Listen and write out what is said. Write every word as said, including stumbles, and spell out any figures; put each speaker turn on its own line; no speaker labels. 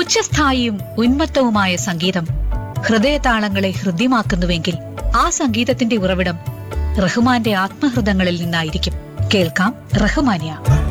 ഉച്ചസ്ഥായിയും ഉന്മത്തവുമായ സംഗീതം ഹൃദയതാളങ്ങളെ ഹൃദ്യമാക്കുന്നുവെങ്കിൽ ആ സംഗീതത്തിന്റെ ഉറവിടം റഹ്മാന്റെ ആത്മഹൃദങ്ങളിൽ നിന്നായിരിക്കും. കേൾക്കാം റഹ്മാനിയ.